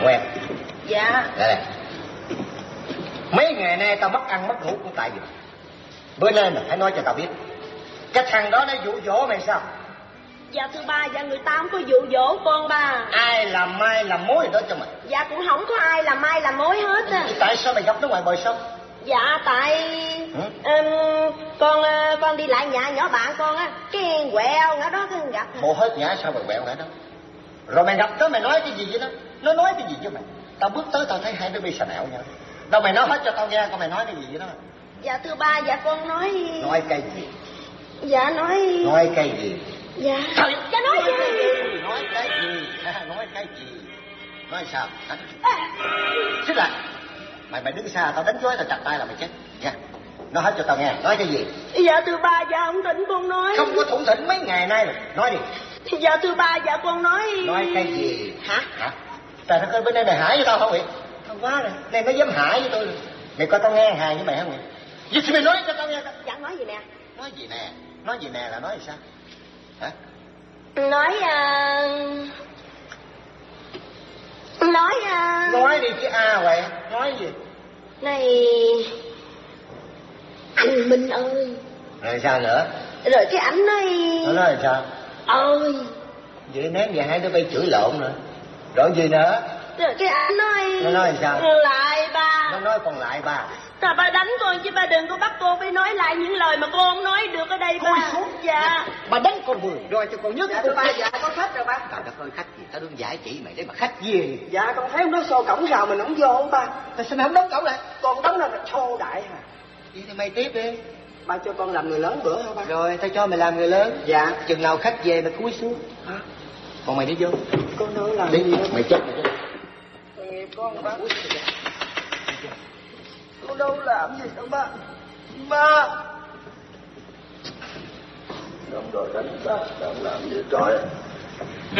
Ngoan. Dạ. Đây. Mấy ngày nay tao mất ăn mất ngủ cũng tại vì bữa nay mày hãy nói cho tao biết, cái thằng đó nó dụ dỗ mày sao? Dạ thưa ba, dạ người ta không có dụ dỗ con ba. Ai làm mai làm mối đó cho mày? Dạ cũng không có ai làm mai làm mối hết á. Tại sao mày gặp nó ngoài bờ sông? Dạ tại con đi lại nhà nhỏ bạn con á, cái quẹo ngã đó cái gặp. Bộ hết nhã sao mày quẹo ngã đó? Rồi mày gặp nó mày nói cái gì vậy đó? Nó nói cái gì với mày? Tao bước tới tao thấy hai đứa bị xà nẹo nhau. Đâu mày nói hết cho tao nghe, con mày nói cái gì vậy đó? Dạ thưa ba, dạ con nói. Nói cái gì? Dạ nói. Nói cái gì? Dạ. Dạ nói gì? Nói cái gì? Nói cái gì? Nói sao? Xích lại. Mày đứng xa tao đánh chói tao chặt tay là mày chết nha. Nói hết cho tao nghe. Nói cái gì? Dạ thưa ba, dạ không thỉnh con nói. Không có thủ thỉnh mấy ngày nay rồi. Nói đi. Dạ thưa ba, dạ con nói. Nói cái gì? Hả? Trời đất ơi, bên đây mày hại với tao không vậy? Không quá rồi. Này nó dám hại với tôi rồi. Mày coi tao nghe hàng với mày không vậy? Gì thì mày nói cho tao nghe. Dạ nói gì nè? Nói gì nè? Nói gì nè là nói gì sao? Hả? Nói Nói đi chứ vậy. Nói gì? Này anh Minh ơi. Rồi sao nữa? Rồi cái ảnh nói. Nó nói là sao? Ơi. Vậy ném về hai đứa bay chửi lộn nữa. Rồi gì nữa? Rồi cái ảnh nói. Nó nói là sao? Lại ba. Nó nói còn lại ba. Sao ba đánh con chứ ba đừng có bắt con phải nói lại những lời mà con không nói được ở đây ba. Dạ. Bà đánh con vừa rồi cho con nhớ Dạ thưa ba, dạ có khách rồi ba. Trời đất ơi, khách gì? Tao đương giải chỉ mày để mà khách gì? Dạ con thấy ông đó xô cổng rào mình không vô không ba? Tại sao mày không đóng cổng lại? Con đóng là xô đại hả? Vậy thì mày tiếp đi. Ba cho con làm người lớn bữa hả ba? Rồi tao cho mày làm người lớn. Dạ. Chừng nào khách về mày cúi xuống. Hả? Còn mày đi vô. Con đâu làm đi. gì đâu. Mày chết mày chết. Con ba. Con đâu làm gì đâu ba. Ba. Đúng rồi đánh ba. Không làm gì trời.